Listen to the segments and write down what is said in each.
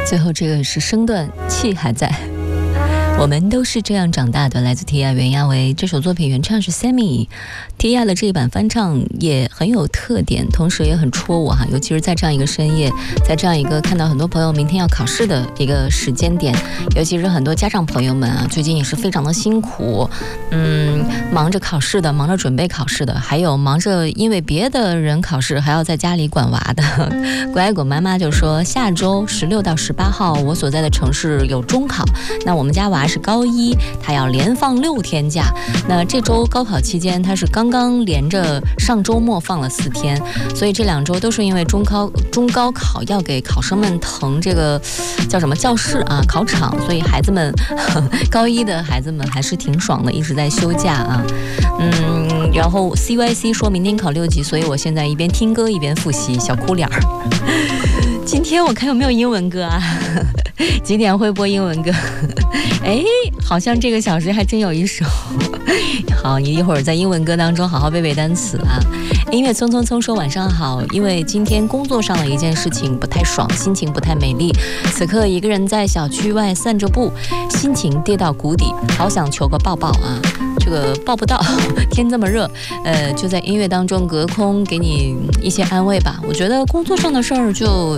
最后这个是声段，气还在。我们都是这样长大的，来自 Tia 袁娅维。这首作品原唱是 Sammy，Tia 的这一版翻唱也很有特点，同时也很戳我哈。尤其是在这样一个深夜，在这样一个看到很多朋友明天要考试的一个时间点，尤其是很多家长朋友们啊，最近也是非常的辛苦，忙着考试的，忙着准备考试的，还有忙着因为别的人考试还要在家里管娃的。乖果妈妈就说，下周16到18号，我所在的城市有中考，那我们家娃是高一，他要连放6天假。那这周高考期间，他是刚刚连着上周末放了4天，所以这2周都是因为中高考要给考生们腾这个叫什么教室啊、考场，所以孩子们高一的孩子们还是挺爽的，一直在休假啊。然后 CYC 说明天考6级，所以我现在一边听歌一边复习，小哭脸儿。今天我看有没有英文歌啊？几点会播英文歌？哎，好像这个小时还真有一首。好，你一会儿在英文歌当中好好背背单词啊。音乐匆匆匆说晚上好，因为今天工作上的一件事情不太爽，心情不太美丽，此刻一个人在小区外散着步，心情跌到谷底，好想求个抱抱啊。这个抱不到，天这么热，就在音乐当中隔空给你一些安慰吧。我觉得工作上的事儿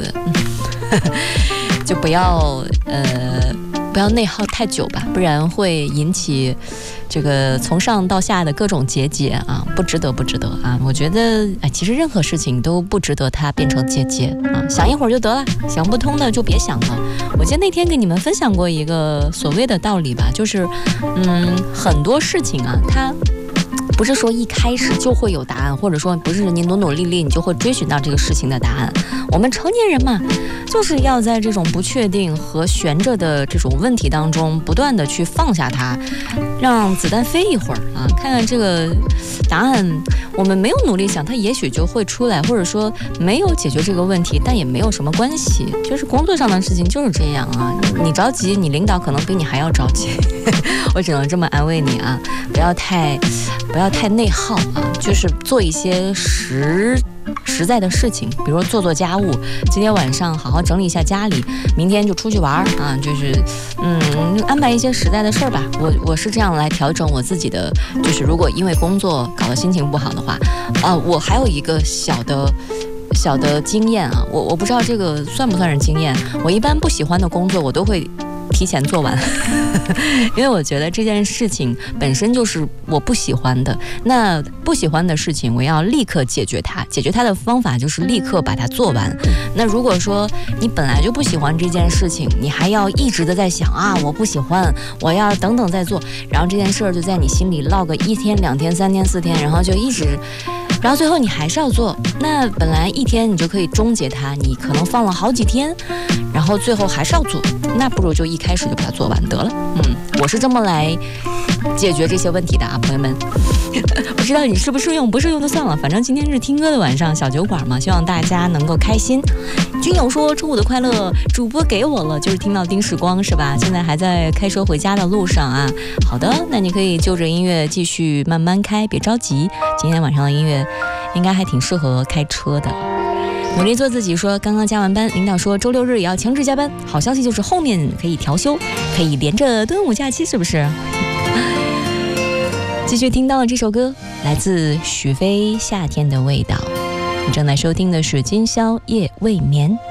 就不要内耗太久吧，不然会引起这个从上到下的各种结节啊，不值得啊！我觉得其实任何事情都不值得它变成结节啊，想一会儿就得了，想不通的就别想了。我记得那天跟你们分享过一个所谓的道理吧，就是很多事情啊，它不是说一开始就会有答案，或者说不是你努力你就会追寻到这个事情的答案。我们成年人嘛，就是要在这种不确定和悬着的这种问题当中不断的去放下它，让子弹飞一会儿啊，看看这个答案我们没有努力想，它也许就会出来，或者说没有解决这个问题，但也没有什么关系。就是工作上的事情就是这样啊，你着急，你领导可能比你还要着急。我只能这么安慰你啊，不要太内耗啊，就是做一些实在的事情，比如说做家务，今天晚上好好整理一下家里，明天就出去玩啊，就是安排一些实在的事儿吧。我是这样来调整我自己的，就是如果因为工作搞得心情不好的话我还有一个小的经验啊，我不知道这个算不算是经验。我一般不喜欢的工作我都会提前做完因为我觉得这件事情本身就是我不喜欢的，那不喜欢的事情我要立刻解决它的方法就是立刻把它做完。那如果说你本来就不喜欢这件事情，你还要一直的在想啊我不喜欢，我要等等再做，然后这件事儿就在你心里落个1天2天3天4天，然后就一直，然后最后你还是要做，那本来1天你就可以终结它，你可能放了好几天，然后最后还是要做，那不如就一开始就把它做完得了。我是这么来解决这些问题的啊，朋友们。不知道你适不适用，不适用就算了，反正今天是听歌的晚上，小酒馆嘛，希望大家能够开心。君友说周五的快乐主播给我了，就是听到丁时光是吧？现在还在开车回家的路上啊。好的，那你可以就着音乐继续慢慢开，别着急。今天晚上的音乐应该还挺适合开车的。努力做自己说刚刚加完班，领导说周6日也要强制加班。好消息就是后面可以调休，可以连着端午假期，是不是？继续听到了这首歌，来自许飞《夏天的味道》。你正在收听的是今宵夜未眠。